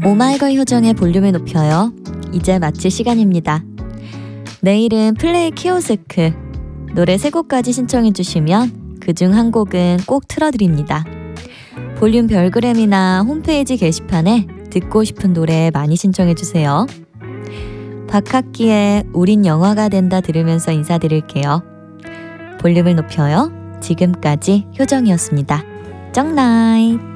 오마이걸 효정의 볼륨을 높여요. 이제 마칠 시간입니다. 내일은 플레이 키오스크 노래 3곡까지 신청해 주시면 그중 한 곡은 꼭 틀어드립니다. 볼륨 별그램이나 홈페이지 게시판에 듣고 싶은 노래 많이 신청해 주세요. 박학기의 우린 영화가 된다 들으면서 인사드릴게요. 볼륨을 높여요. 지금까지 효정이었습니다. 쩡나잇.